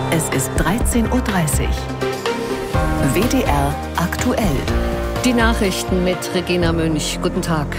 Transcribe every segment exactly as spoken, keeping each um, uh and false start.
Es ist dreizehn Uhr dreißig. W D R aktuell. Die Nachrichten mit Regina Münch. Guten Tag.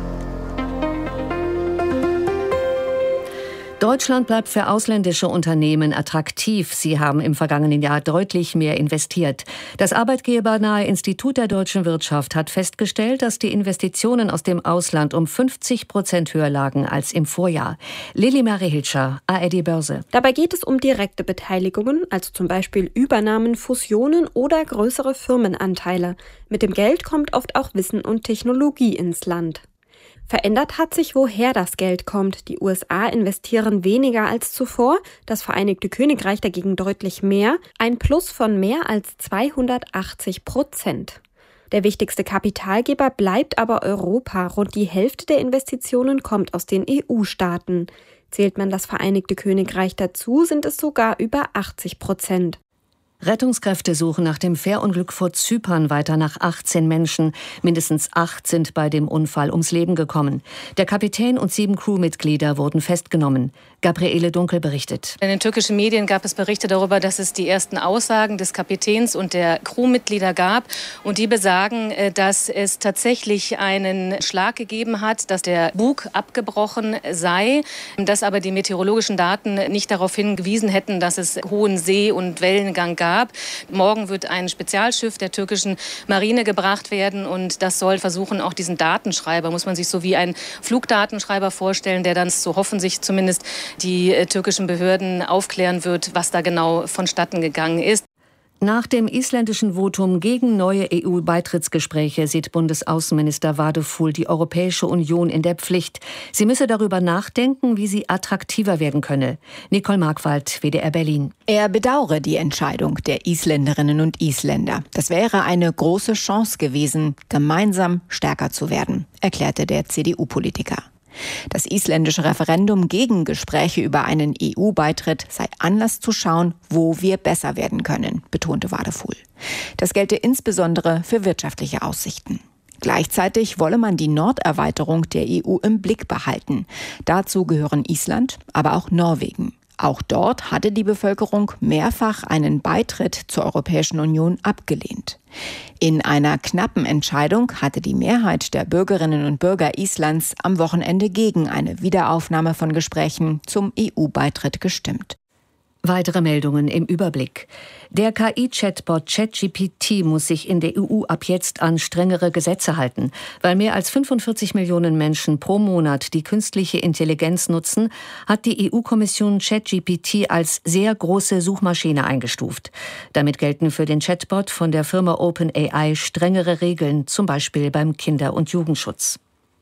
Deutschland bleibt für ausländische Unternehmen attraktiv. Sie haben im vergangenen Jahr deutlich mehr investiert. Das arbeitgebernahe Institut der deutschen Wirtschaft hat festgestellt, dass die Investitionen aus dem Ausland um fünfzig Prozent höher lagen als im Vorjahr. Lili Marie-Hilscher, A R D Börse. Dabei geht es um direkte Beteiligungen, also zum Beispiel Übernahmen, Fusionen oder größere Firmenanteile. Mit dem Geld kommt oft auch Wissen und Technologie ins Land. Verändert hat sich, woher das Geld kommt. Die U S A investieren weniger als zuvor, das Vereinigte Königreich dagegen deutlich mehr, ein Plus von mehr als zweihundertachtzig Prozent. Der wichtigste Kapitalgeber bleibt aber Europa. Rund die Hälfte der Investitionen kommt aus den E U-Staaten. Zählt man das Vereinigte Königreich dazu, sind es sogar über achtzig Prozent. Rettungskräfte suchen nach dem Fährunglück vor Zypern weiter nach achtzehn Menschen. Mindestens acht sind bei dem Unfall ums Leben gekommen. Der Kapitän und sieben Crewmitglieder wurden festgenommen. Gabriele Dunkel berichtet. In den türkischen Medien gab es Berichte darüber, dass es die ersten Aussagen des Kapitäns und der Crewmitglieder gab. Und die besagen, dass es tatsächlich einen Schlag gegeben hat, dass der Bug abgebrochen sei, dass aber die meteorologischen Daten nicht darauf hingewiesen hätten, dass es hohen See- und Wellengang gab. Morgen wird ein Spezialschiff der türkischen Marine gebracht werden und das soll versuchen, auch diesen Datenschreiber, muss man sich so wie einen Flugdatenschreiber vorstellen, der dann, so hoffen sich zumindest die äh, türkischen Behörden, aufklären wird, was da genau vonstatten gegangen ist. Nach dem isländischen Votum gegen neue E U-Beitrittsgespräche sieht Bundesaußenminister Wadeful die Europäische Union in der Pflicht. Sie müsse darüber nachdenken, wie sie attraktiver werden könne. Nicole Markwald, W D R Berlin. Er bedauere die Entscheidung der Isländerinnen und Isländer. Das wäre eine große Chance gewesen, gemeinsam stärker zu werden, erklärte der C D U-Politiker. Das isländische Referendum gegen Gespräche über einen E U-Beitritt sei Anlass zu schauen, wo wir besser werden können, betonte Wadeful. Das gelte insbesondere für wirtschaftliche Aussichten. Gleichzeitig wolle man die Norderweiterung der E U im Blick behalten. Dazu gehören Island, aber auch Norwegen. Auch dort hatte die Bevölkerung mehrfach einen Beitritt zur Europäischen Union abgelehnt. In einer knappen Entscheidung hatte die Mehrheit der Bürgerinnen und Bürger Islands am Wochenende gegen eine Wiederaufnahme von Gesprächen zum E U-Beitritt gestimmt. Weitere Meldungen im Überblick. Der K I-Chatbot ChatGPT muss sich in der E U ab jetzt an strengere Gesetze halten. Weil mehr als fünfundvierzig Millionen Menschen pro Monat die künstliche Intelligenz nutzen, hat die E U-Kommission ChatGPT als sehr große Suchmaschine eingestuft. Damit gelten für den Chatbot von der Firma OpenAI strengere Regeln, zum Beispiel beim Kinder- und Jugendschutz.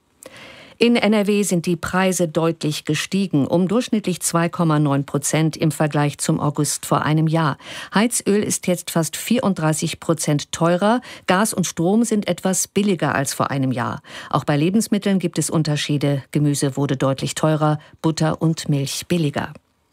In N R W sind die Preise deutlich gestiegen, um durchschnittlich zwei Komma neun Prozent im Vergleich zum August vor einem Jahr. Heizöl ist jetzt fast vierunddreißig Prozent teurer, Gas und Strom sind etwas billiger als vor einem Jahr. Auch bei Lebensmitteln gibt es Unterschiede. Gemüse wurde deutlich teurer, Butter und Milch billiger.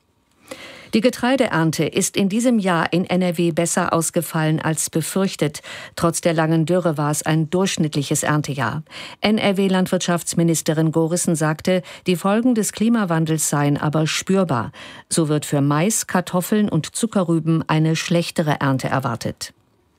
Die Getreideernte ist in diesem Jahr in N R W besser ausgefallen als befürchtet. Trotz der langen Dürre war es ein durchschnittliches Erntejahr. N R W-Landwirtschaftsministerin Gorissen sagte, die Folgen des Klimawandels seien aber spürbar. So wird für Mais, Kartoffeln und Zuckerrüben eine schlechtere Ernte erwartet.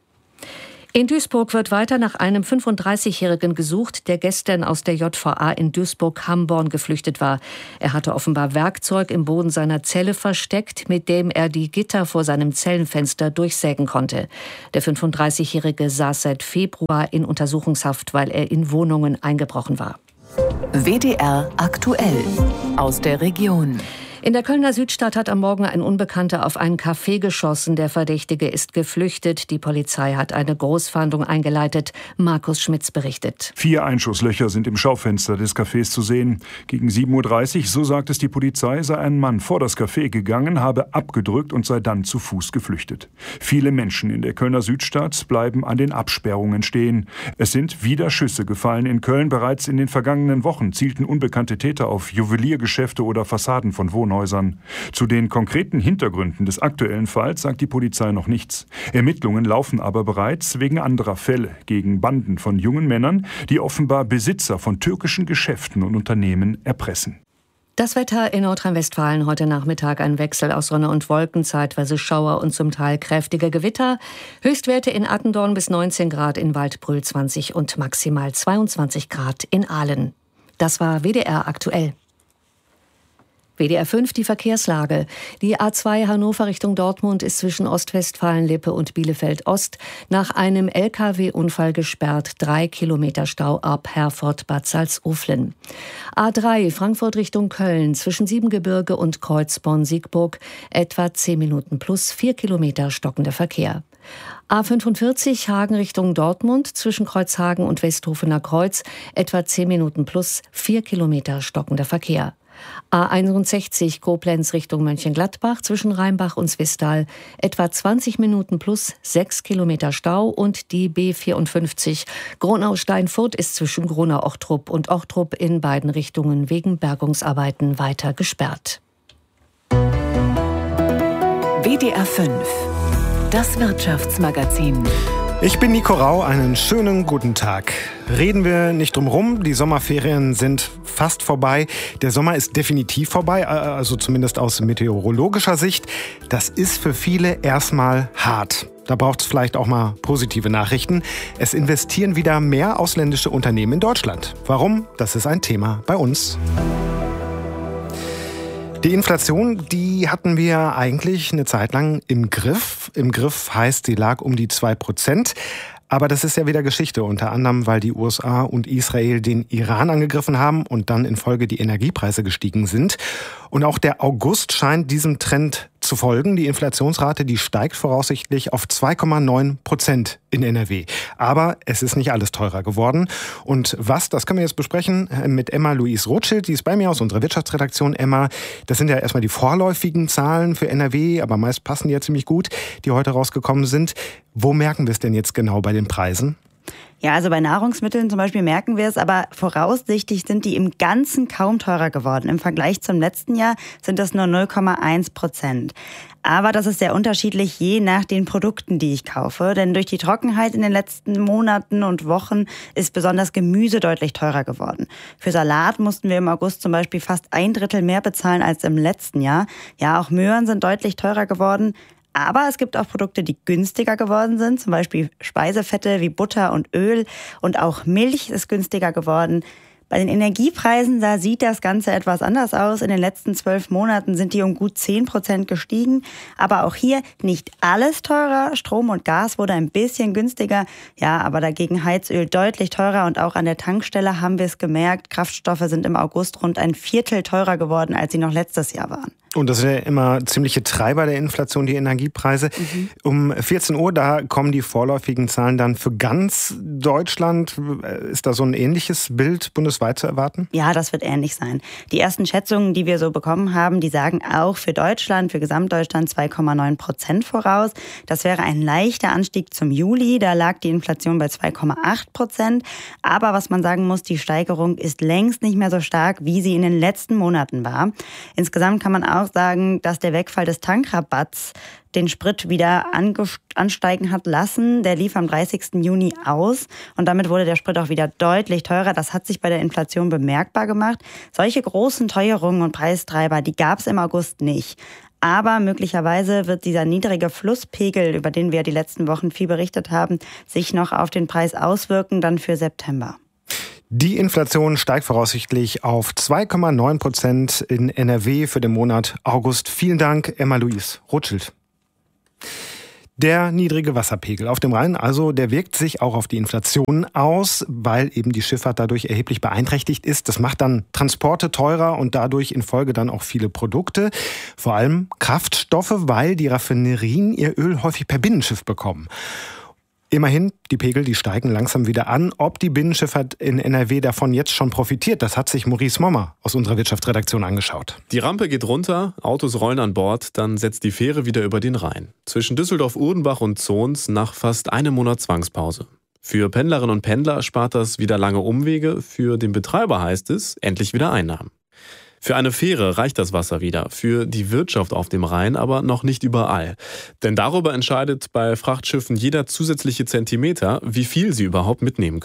In Duisburg wird weiter nach einem fünfunddreißigjährigen gesucht, der gestern aus der J V A in Duisburg-Hamborn geflüchtet war. Er hatte offenbar Werkzeug im Boden seiner Zelle versteckt, mit dem er die Gitter vor seinem Zellenfenster durchsägen konnte. Der fünfunddreißigjährige saß seit Februar in Untersuchungshaft, weil er in Wohnungen eingebrochen war. W D R aktuell aus der Region. In der Kölner Südstadt hat am Morgen ein Unbekannter auf einen Café geschossen. Der Verdächtige ist geflüchtet. Die Polizei hat eine Großfahndung eingeleitet. Markus Schmitz berichtet. Vier Einschusslöcher sind im Schaufenster des Cafés zu sehen. Gegen sieben Uhr dreißig, so sagt es die Polizei, sei ein Mann vor das Café gegangen, habe abgedrückt und sei dann zu Fuß geflüchtet. Viele Menschen in der Kölner Südstadt bleiben an den Absperrungen stehen. Es sind wieder Schüsse gefallen in Köln. Bereits in den vergangenen Wochen zielten unbekannte Täter auf Juweliergeschäfte oder Fassaden von Wohnhäusern. Zu den konkreten Hintergründen des aktuellen Falls sagt die Polizei noch nichts. Ermittlungen laufen aber bereits wegen anderer Fälle gegen Banden von jungen Männern, die offenbar Besitzer von türkischen Geschäften und Unternehmen erpressen. Das Wetter in Nordrhein-Westfalen heute Nachmittag ein Wechsel aus Sonne und Wolken, zeitweise Schauer und zum Teil kräftige Gewitter. Höchstwerte in Attendorn bis neunzehn Grad, in Waldbröl zwanzig und maximal zweiundzwanzig Grad in Aalen. Das war W D R aktuell. W D R fünf, die Verkehrslage. Die A zwei Hannover Richtung Dortmund ist zwischen Ostwestfalen-Lippe und Bielefeld-Ost nach einem L K W-Unfall gesperrt. Drei Kilometer Stau ab Herford-Bad Salzuflen. A drei Frankfurt Richtung Köln zwischen Siebengebirge und Kreuzborn-Siegburg etwa zehn Minuten plus vier Kilometer stockender Verkehr. A fünfundvierzig Hagen Richtung Dortmund zwischen Kreuzhagen und Westhofener Kreuz etwa zehn Minuten plus vier Kilometer stockender Verkehr. A einundsechzig Koblenz Richtung Mönchengladbach zwischen Rheinbach und Zwistal etwa zwanzig Minuten plus sechs Kilometer Stau und die B vierundfünfzig Gronau-Steinfurt ist zwischen Gronau-Ochtrup und Ochtrup in beiden Richtungen wegen Bergungsarbeiten weiter gesperrt. W D R fünf, das Wirtschaftsmagazin. Ich bin Nico Rau, einen schönen guten Tag. Reden wir nicht drum rum, die Sommerferien sind fast vorbei. Der Sommer ist definitiv vorbei, also zumindest aus meteorologischer Sicht. Das ist für viele erstmal hart. Da braucht es vielleicht auch mal positive Nachrichten. Es investieren wieder mehr ausländische Unternehmen in Deutschland. Warum? Das ist ein Thema bei uns. Die Inflation, die hatten wir eigentlich eine Zeit lang im Griff. Im Griff heißt, sie lag um die zwei Prozent. Aber das ist ja wieder Geschichte, unter anderem, weil die U S A und Israel den Iran angegriffen haben und dann in Folge die Energiepreise gestiegen sind. Und auch der August scheint diesem Trend zu folgen. Die Inflationsrate, die steigt voraussichtlich auf zwei Komma neun Prozent in N R W. Aber es ist nicht alles teurer geworden. Und was, das können wir jetzt besprechen mit Emma-Louise Rothschild. Die ist bei mir aus unserer Wirtschaftsredaktion. Emma, das sind ja erstmal die vorläufigen Zahlen für N R W, aber meist passen die ja ziemlich gut, die heute rausgekommen sind. Wo merken wir es denn jetzt genau bei den Preisen? Ja, also bei Nahrungsmitteln zum Beispiel merken wir es, aber voraussichtlich sind die im Ganzen kaum teurer geworden. Im Vergleich zum letzten Jahr sind das nur null Komma eins Prozent. Aber das ist sehr unterschiedlich, je nach den Produkten, die ich kaufe. Denn durch die Trockenheit in den letzten Monaten und Wochen ist besonders Gemüse deutlich teurer geworden. Für Salat mussten wir im August zum Beispiel fast ein Drittel mehr bezahlen als im letzten Jahr. Ja, auch Möhren sind deutlich teurer geworden. Aber es gibt auch Produkte, die günstiger geworden sind, zum Beispiel Speisefette wie Butter und Öl, und auch Milch ist günstiger geworden. Bei den Energiepreisen, da sieht das Ganze etwas anders aus. In den letzten zwölf Monaten sind die um gut zehn Prozent gestiegen. Aber auch hier nicht alles teurer. Strom und Gas wurde ein bisschen günstiger. Ja, aber dagegen Heizöl deutlich teurer. Und auch an der Tankstelle haben wir es gemerkt. Kraftstoffe sind im August rund ein Viertel teurer geworden, als sie noch letztes Jahr waren. Und das sind ja immer ziemliche Treiber der Inflation, die Energiepreise. Mhm. Um vierzehn Uhr, da kommen die vorläufigen Zahlen dann für ganz Deutschland. Ist da so ein ähnliches Bild bundesweit zu erwarten? Ja, das wird ähnlich sein. Die ersten Schätzungen, die wir so bekommen haben, die sagen auch für Deutschland, für Gesamtdeutschland zwei Komma neun Prozent voraus. Das wäre ein leichter Anstieg zum Juli. Da lag die Inflation bei zwei Komma acht Prozent. Aber was man sagen muss, die Steigerung ist längst nicht mehr so stark, wie sie in den letzten Monaten war. Insgesamt kann man auch sagen, dass der Wegfall des Tankrabatts den Sprit wieder ansteigen hat lassen. Der lief am dreißigsten Juni aus und damit wurde der Sprit auch wieder deutlich teurer. Das hat sich bei der Inflation bemerkbar gemacht. Solche großen Teuerungen und Preistreiber, die gab es im August nicht. Aber möglicherweise wird dieser niedrige Flusspegel, über den wir die letzten Wochen viel berichtet haben, sich noch auf den Preis auswirken, dann für September. Die Inflation steigt voraussichtlich auf zwei Komma neun Prozent in N R W für den Monat August. Vielen Dank, Emma-Louise Rothschild. Der niedrige Wasserpegel auf dem Rhein, also der wirkt sich auch auf die Inflation aus, weil eben die Schifffahrt dadurch erheblich beeinträchtigt ist. Das macht dann Transporte teurer und dadurch in Folge dann auch viele Produkte, vor allem Kraftstoffe, weil die Raffinerien ihr Öl häufig per Binnenschiff bekommen. Immerhin, die Pegel, die steigen langsam wieder an. Ob die Binnenschifffahrt in N R W davon jetzt schon profitiert, das hat sich Maurice Mommer aus unserer Wirtschaftsredaktion angeschaut. Die Rampe geht runter, Autos rollen an Bord, dann setzt die Fähre wieder über den Rhein. Zwischen Düsseldorf-Urdenbach und Zons nach fast einem Monat Zwangspause. Für Pendlerinnen und Pendler spart das wieder lange Umwege, für den Betreiber heißt es, endlich wieder Einnahmen. Für eine Fähre reicht das Wasser wieder, für die Wirtschaft auf dem Rhein aber noch nicht überall. Denn darüber entscheidet bei Frachtschiffen jeder zusätzliche Zentimeter, wie viel sie überhaupt mitnehmen können.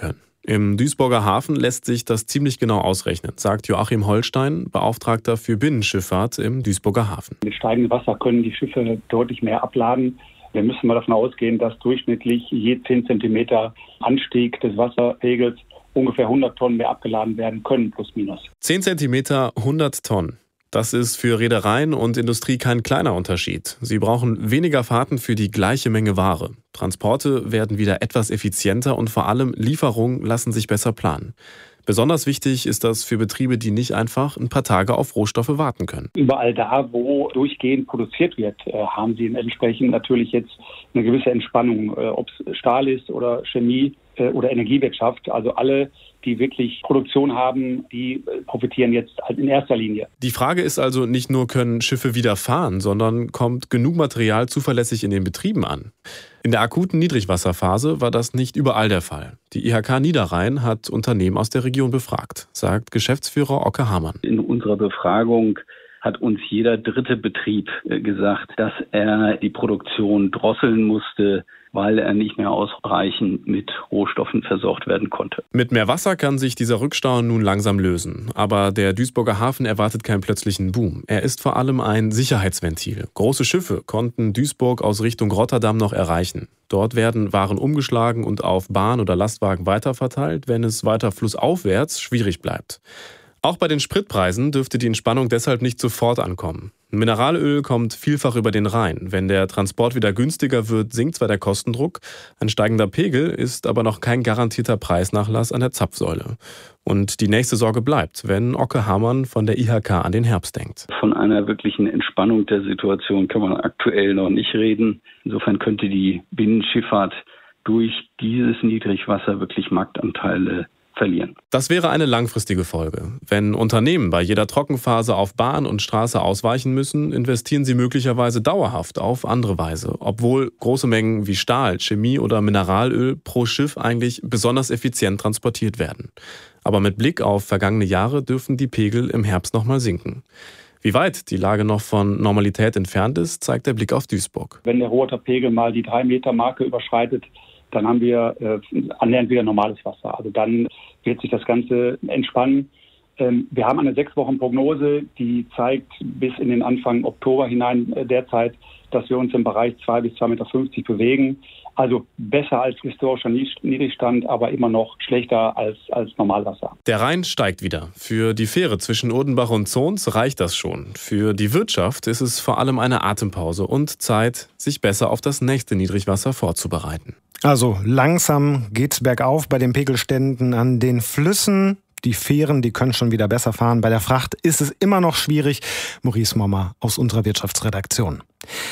Im Duisburger Hafen lässt sich das ziemlich genau ausrechnen, sagt Joachim Holstein, Beauftragter für Binnenschifffahrt im Duisburger Hafen. Mit steigendem Wasser können die Schiffe deutlich mehr abladen. Wir müssen mal davon ausgehen, dass durchschnittlich je zehn Zentimeter Anstieg des Wasserpegels ungefähr hundert Tonnen mehr abgeladen werden können, plus minus. zehn Zentimeter, hundert Tonnen. Das ist für Reedereien und Industrie kein kleiner Unterschied. Sie brauchen weniger Fahrten für die gleiche Menge Ware. Transporte werden wieder etwas effizienter und vor allem Lieferungen lassen sich besser planen. Besonders wichtig ist das für Betriebe, die nicht einfach ein paar Tage auf Rohstoffe warten können. Überall da, wo durchgehend produziert wird, haben sie entsprechend natürlich jetzt eine gewisse Entspannung, ob es Stahl ist oder Chemie oder Energiewirtschaft. Also alle, die wirklich Produktion haben, die profitieren jetzt halt in erster Linie. Die Frage ist also nicht nur, können Schiffe wieder fahren, sondern kommt genug Material zuverlässig in den Betrieben an? In der akuten Niedrigwasserphase war das nicht überall der Fall. Die I H K Niederrhein hat Unternehmen aus der Region befragt, sagt Geschäftsführer Okke Hamann. In unserer Befragung hat uns jeder dritte Betrieb gesagt, dass er die Produktion drosseln musste, weil er nicht mehr ausreichend mit Rohstoffen versorgt werden konnte. Mit mehr Wasser kann sich dieser Rückstau nun langsam lösen. Aber der Duisburger Hafen erwartet keinen plötzlichen Boom. Er ist vor allem ein Sicherheitsventil. Große Schiffe konnten Duisburg aus Richtung Rotterdam noch erreichen. Dort werden Waren umgeschlagen und auf Bahn oder Lastwagen weiterverteilt, wenn es weiter flussaufwärts schwierig bleibt. Auch bei den Spritpreisen dürfte die Entspannung deshalb nicht sofort ankommen. Mineralöl kommt vielfach über den Rhein. Wenn der Transport wieder günstiger wird, sinkt zwar der Kostendruck, ein steigender Pegel ist aber noch kein garantierter Preisnachlass an der Zapfsäule. Und die nächste Sorge bleibt, wenn Okke Hamann von der I H K an den Herbst denkt. Von einer wirklichen Entspannung der Situation kann man aktuell noch nicht reden. Insofern könnte die Binnenschifffahrt durch dieses Niedrigwasser wirklich Marktanteile verlieren. Das wäre eine langfristige Folge. Wenn Unternehmen bei jeder Trockenphase auf Bahn und Straße ausweichen müssen, investieren sie möglicherweise dauerhaft auf andere Weise, obwohl große Mengen wie Stahl, Chemie oder Mineralöl pro Schiff eigentlich besonders effizient transportiert werden. Aber mit Blick auf vergangene Jahre dürfen die Pegel im Herbst nochmal sinken. Wie weit die Lage noch von Normalität entfernt ist, zeigt der Blick auf Duisburg. Wenn der Rohrwasserpegel mal die drei Meter Marke überschreitet, dann haben wir äh, annähernd wieder normales Wasser. Also dann wird sich das Ganze entspannen. Ähm, wir haben eine sechs Wochen Prognose, die zeigt bis in den Anfang Oktober hinein äh, derzeit, dass wir uns im Bereich zwei bis zwei Meter fünfzig bewegen. Also besser als historischer Niedrigstand, aber immer noch schlechter als, als Normalwasser. Der Rhein steigt wieder. Für die Fähre zwischen Urdenbach und Zons reicht das schon. Für die Wirtschaft ist es vor allem eine Atempause und Zeit, sich besser auf das nächste Niedrigwasser vorzubereiten. Also langsam geht's bergauf bei den Pegelständen an den Flüssen. Die Fähren, die können schon wieder besser fahren. Bei der Fracht ist es immer noch schwierig. Maurice Mommer aus unserer Wirtschaftsredaktion.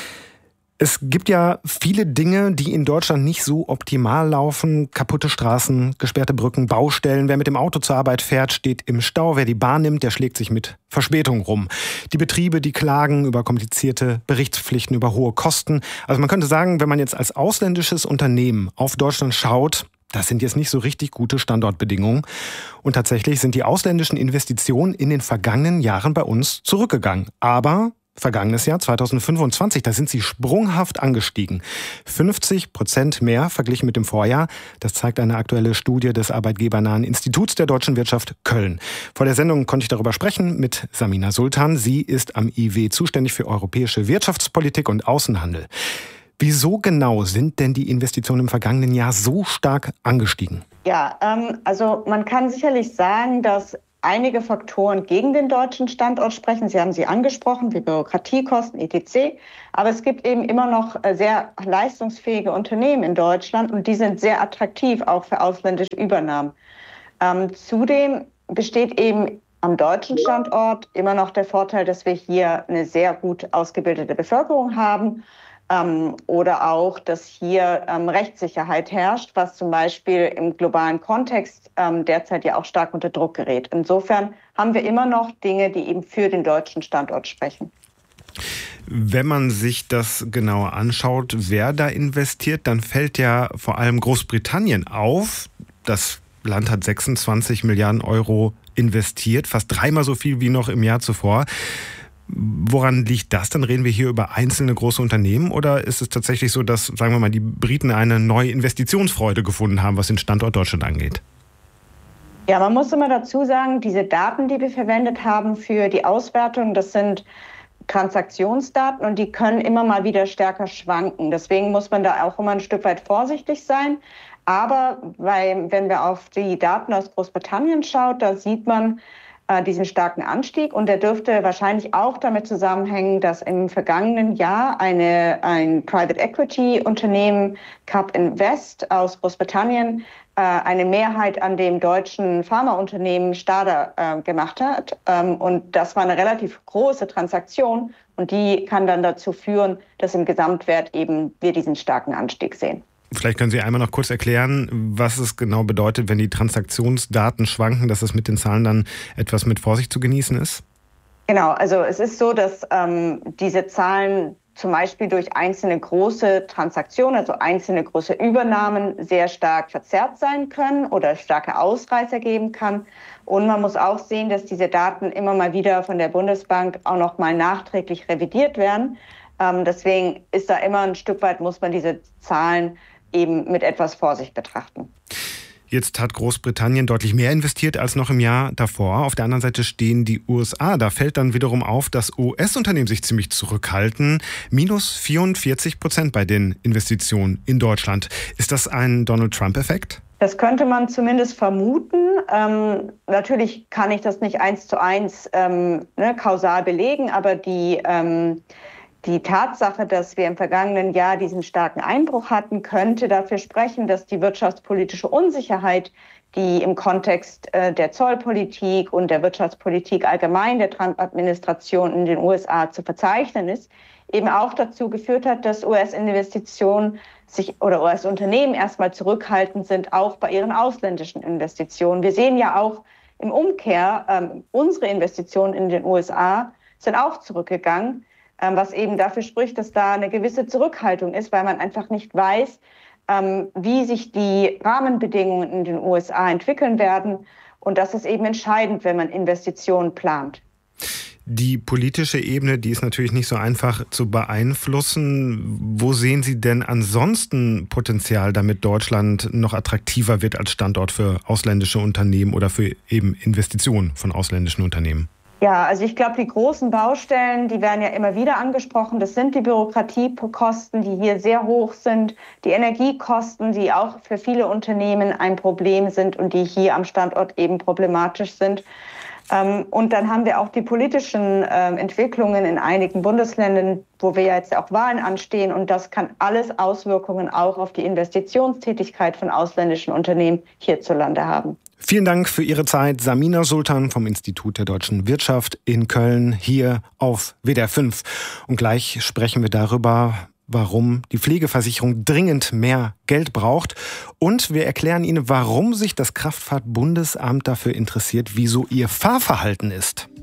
Es gibt ja viele Dinge, die in Deutschland nicht so optimal laufen. Kaputte Straßen, gesperrte Brücken, Baustellen. Wer mit dem Auto zur Arbeit fährt, steht im Stau. Wer die Bahn nimmt, der schlägt sich mit Verspätung rum. Die Betriebe, die klagen über komplizierte Berichtspflichten, über hohe Kosten. Also man könnte sagen, wenn man jetzt als ausländisches Unternehmen auf Deutschland schaut, das sind jetzt nicht so richtig gute Standortbedingungen. Und tatsächlich sind die ausländischen Investitionen in den vergangenen Jahren bei uns zurückgegangen. Aber vergangenes Jahr, zweitausendfünfundzwanzig, da sind sie sprunghaft angestiegen. fünfzig Prozent mehr verglichen mit dem Vorjahr. Das zeigt eine aktuelle Studie des arbeitgebernahen Instituts der deutschen Wirtschaft Köln. Vor der Sendung konnte ich darüber sprechen mit Samina Sultan. Sie ist am I W zuständig für europäische Wirtschaftspolitik und Außenhandel. Wieso genau sind denn die Investitionen im vergangenen Jahr so stark angestiegen? Ja, ähm, also man kann sicherlich sagen, dass einige Faktoren gegen den deutschen Standort sprechen. Sie haben sie angesprochen, wie Bürokratiekosten, et cetera. Aber es gibt eben immer noch sehr leistungsfähige Unternehmen in Deutschland und die sind sehr attraktiv auch für ausländische Übernahmen. Ähm, zudem besteht eben am deutschen Standort immer noch der Vorteil, dass wir hier eine sehr gut ausgebildete Bevölkerung haben. Ähm, oder auch, dass hier ähm, Rechtssicherheit herrscht, was zum Beispiel im globalen Kontext ähm, derzeit ja auch stark unter Druck gerät. Insofern haben wir immer noch Dinge, die eben für den deutschen Standort sprechen. Wenn man sich das genauer anschaut, wer da investiert, dann fällt ja vor allem Großbritannien auf. Das Land hat sechsundzwanzig Milliarden Euro investiert, fast dreimal so viel wie noch im Jahr zuvor. Woran liegt das? Dann reden wir hier über einzelne große Unternehmen oder ist es tatsächlich so, dass, sagen wir mal, die Briten eine neue Investitionsfreude gefunden haben, was den Standort Deutschland angeht? Ja, man muss immer dazu sagen, diese Daten, die wir verwendet haben für die Auswertung, das sind Transaktionsdaten und die können immer mal wieder stärker schwanken. Deswegen muss man da auch immer ein Stück weit vorsichtig sein. Aber weil, wenn wir auf die Daten aus Großbritannien schaut, da sieht man äh, diesen starken Anstieg. Und der dürfte wahrscheinlich auch damit zusammenhängen, dass im vergangenen Jahr eine, ein Private Equity Unternehmen, Cap Invest aus Großbritannien, äh, eine Mehrheit an dem deutschen Pharmaunternehmen Stada äh, gemacht hat. Ähm, und das war eine relativ große Transaktion. Und die kann dann dazu führen, dass im Gesamtwert eben wir diesen starken Anstieg sehen. Vielleicht können Sie einmal noch kurz erklären, was es genau bedeutet, wenn die Transaktionsdaten schwanken, dass es mit den Zahlen dann etwas mit Vorsicht zu genießen ist? Genau, also es ist so, dass ähm, diese Zahlen zum Beispiel durch einzelne große Transaktionen, also einzelne große Übernahmen sehr stark verzerrt sein können oder starke Ausreißer geben kann. Und man muss auch sehen, dass diese Daten immer mal wieder von der Bundesbank auch noch mal nachträglich revidiert werden. Ähm, deswegen ist da immer ein Stück weit, muss man diese Zahlen eben mit etwas Vorsicht betrachten. Jetzt hat Großbritannien deutlich mehr investiert als noch im Jahr davor. Auf der anderen Seite stehen die U S A. Da fällt dann wiederum auf, dass U S-Unternehmen sich ziemlich zurückhalten. Minus vierundvierzig Prozent bei den Investitionen in Deutschland. Ist das ein Donald-Trump-Effekt? Das könnte man zumindest vermuten. Ähm, natürlich kann ich das nicht eins zu eins ähm, ne, kausal belegen, aber die ähm, Die Tatsache, dass wir im vergangenen Jahr diesen starken Einbruch hatten, könnte dafür sprechen, dass die wirtschaftspolitische Unsicherheit, die im Kontext äh, der Zollpolitik und der Wirtschaftspolitik allgemein der Trump-Administration in den U S A zu verzeichnen ist, eben auch dazu geführt hat, dass U S-Investitionen sich oder U S-Unternehmen erstmal zurückhaltend sind, auch bei ihren ausländischen Investitionen. Wir sehen ja auch im Umkehr, ähm, unsere Investitionen in den U S A sind auch zurückgegangen, was eben dafür spricht, dass da eine gewisse Zurückhaltung ist, weil man einfach nicht weiß, wie sich die Rahmenbedingungen in den U S A entwickeln werden. Und das ist eben entscheidend, wenn man Investitionen plant. Die politische Ebene, die ist natürlich nicht so einfach zu beeinflussen. Wo sehen Sie denn ansonsten Potenzial, damit Deutschland noch attraktiver wird als Standort für ausländische Unternehmen oder für eben Investitionen von ausländischen Unternehmen? Ja, also ich glaube, die großen Baustellen, die werden ja immer wieder angesprochen. Das sind die Bürokratiekosten, die hier sehr hoch sind, die Energiekosten, die auch für viele Unternehmen ein Problem sind und die hier am Standort eben problematisch sind. Und dann haben wir auch die politischen Entwicklungen in einigen Bundesländern, wo wir ja jetzt auch Wahlen anstehen. Und das kann alles Auswirkungen auch auf die Investitionstätigkeit von ausländischen Unternehmen hierzulande haben. Vielen Dank für Ihre Zeit, Samina Sultan vom Institut der deutschen Wirtschaft in Köln, hier auf W D R fünf. Und gleich sprechen wir darüber, warum die Pflegeversicherung dringend mehr Geld braucht. Und wir erklären Ihnen, warum sich das Kraftfahrtbundesamt dafür interessiert, wie so Ihr Fahrverhalten ist.